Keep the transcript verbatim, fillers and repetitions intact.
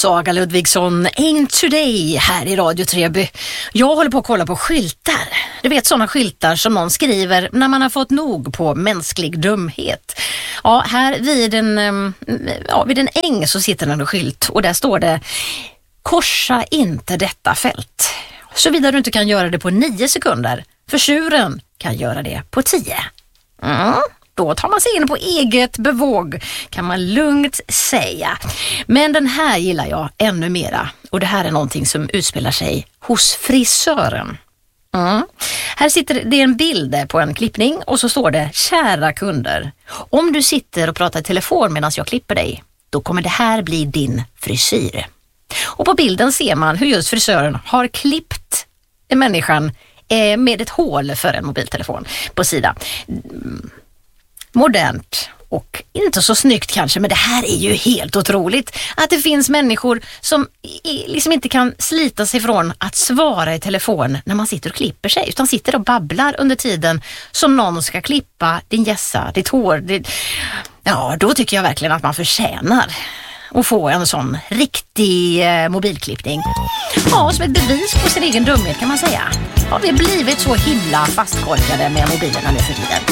Saga Ludvigsson, Ain't Today här i Radio Treby. Jag håller på att kolla på skyltar. Du vet, sådana skyltar som någon skriver när man har fått nog på mänsklig dumhet. Ja, här vid en, ja, vid en äng så sitter en skylt och där står det: korsa inte detta fält. Såvida du inte kan göra det på nio sekunder. För tjuren kan göra det på tio. Mm. Då tar man sig in på eget bevåg, kan man lugnt säga. Men den här gillar jag ännu mera. Och det här är någonting som utspelar sig hos frisören. Mm. Här sitter det en bild på en klippning och så står det: kära kunder, om du sitter och pratar i telefon medan jag klipper dig, då kommer det här bli din frisyr. Och på bilden ser man hur just frisören har klippt människan med ett hål för en mobiltelefon på sidan. Modernt och inte så snyggt kanske, men det här är ju helt otroligt att det finns människor som liksom inte kan slita sig från att svara i telefon när man sitter och klipper sig, utan sitter och babblar under tiden som någon ska klippa din gässa, ditt hår. Ditt... Ja, då tycker jag verkligen att man förtjänar och få en sån riktig eh, mobilklippning. Ja, som ett bevis på sin egen dumhet kan man säga. Har vi blivit så himla fastkorkade med mobilerna nu för tiden?